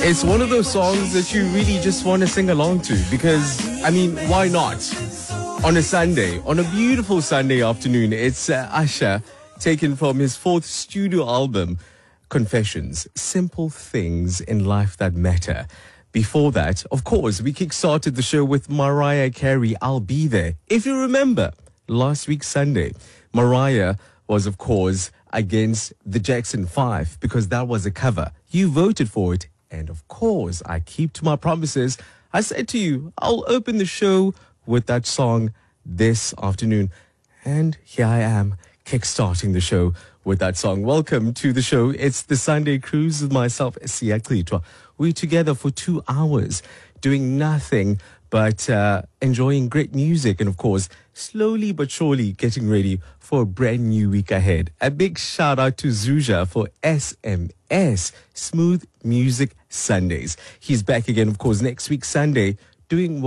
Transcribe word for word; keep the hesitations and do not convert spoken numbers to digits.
It's one of those songs that you really just want to sing along to because, I mean, why not? On a Sunday, on a beautiful Sunday afternoon, it's uh, Usher, taken from his fourth studio album, Confessions, Simple Things in Life That Matter. Before that, of course, we kick-started the show with Mariah Carey, I'll Be There. If you remember, last week Sunday, Mariah was, of course, against the Jackson five because that was a cover. You voted for it. And of course, I keep to my promises. I said to you, I'll open the show with that song this afternoon. And here I am, kickstarting the show with that song. Welcome to the show. It's the Sunday Cruise with myself, Siya Klitwa. We're together for two hours doing nothing but uh, enjoying great music and, of course, slowly but surely getting ready for a brand new week ahead. A big shout out to Zuja for S M S, Smooth Music Sundays. He's back again, of course, next week Sunday doing